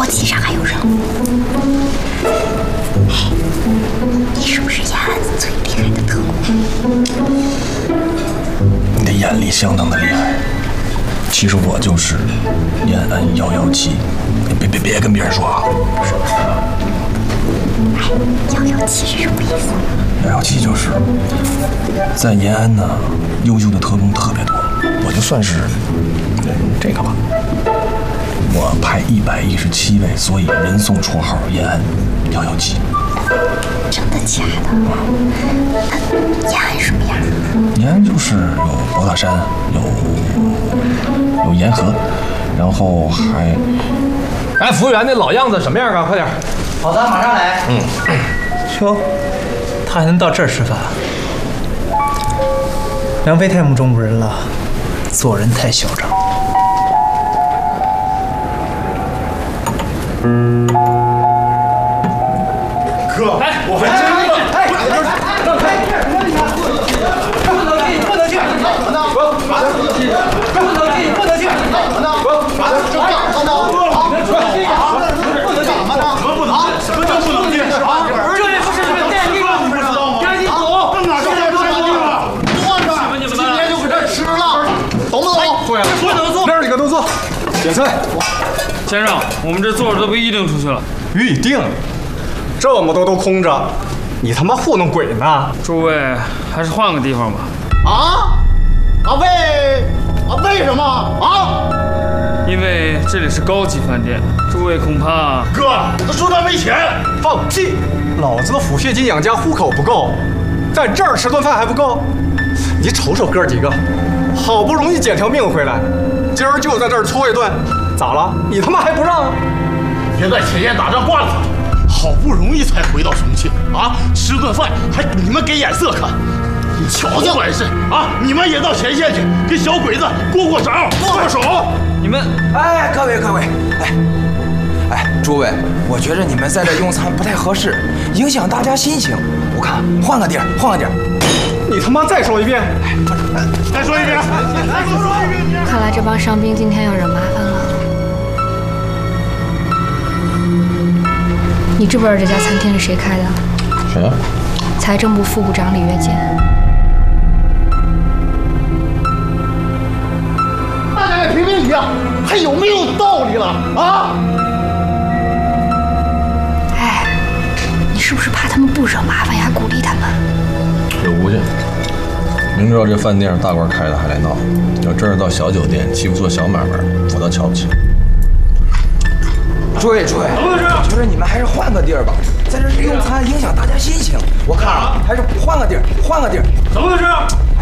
旗上还有人物。哎，你是不是延安最厉害的特务？ 你的眼力相当的厉害。其实我就是延安117，别跟别人说啊。 哎，117是什么意思 ？117就是在延安呢，优秀的特工特别多。我就算是这个吧，我派117位，所以人送绰号延安117。 真的假的？那延安什么样？ 延安就是有博大山，有沿河，然后还…… 哎，服务员，那老样子什么样啊？快点！ 好的，马上来。 哟，他还能到这儿吃饭？梁飞太目中无人了，做人太嚣张。 哥，哎，我还真的，让开！不能进，不能进！不能进！ 点菜， 先生，我们这座儿都被预定出去了。 预定？这么多都空着，你他妈糊弄鬼呢？ 诸位，还是换个地方吧。 为什么啊？ 因为这里是高级饭店，诸位恐怕…… 哥，他说他没钱， 放屁！老子的抚恤金养家糊口不够，在这儿吃顿饭还不够？你瞅瞅哥几个，好不容易捡条命回来。今儿就在这儿搓一顿，咋了？你他妈还不让？ 别在前线打仗惯了他，好不容易才回到重庆啊，吃顿饭还你们给眼色看，你瞧瞧管事啊！你们也到前线去，给小鬼子过招，剁手！ 你们， 哎，各位，诸位，我觉着你们在这用餐不太合适，影响大家心情。我看换个地儿。 你他妈再说一遍！ 再说一遍！ 看来这帮伤兵今天要惹麻烦了。你知不知道这家餐厅是谁开的？ 谁呀？ 财政部副部长李月坚。 大家也评评理啊，还有没有道理了啊？ 哎，你是不是怕他们不惹麻烦，还鼓励他们？ 有估计，明知道这饭店是大官开的还来闹，要真是到小酒店欺负做小买卖，我倒瞧不起。 诸位，我觉得你们还是换个地儿吧，在这用餐影响大家心情。我看啊，还是换个地儿。 怎么回事？